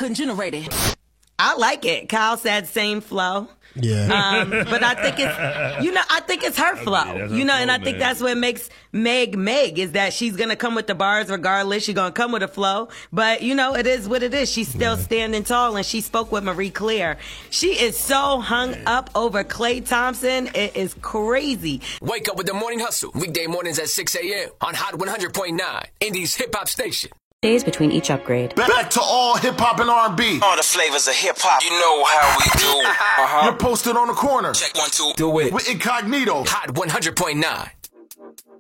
couldn't generate it. I like it. Kyle said same flow. Yeah. But I think it's her flow, and I think that's what makes Meg, is that she's going to come with the bars regardless. She's going to come with a flow, but it is what it is. She's still standing tall, and she spoke with Marie Claire. She is so hung up over Klay Thompson. It is crazy. Wake up with the Morning Hustle, weekday mornings at 6 a.m. on Hot 100.9, Indies hip hop station. Days between each upgrade. Back to all hip-hop and R&B. All the flavors of hip-hop. You know how we do. You're posted on the corner. Check 1, 2. Do it. With Incognito. Hot 100.9.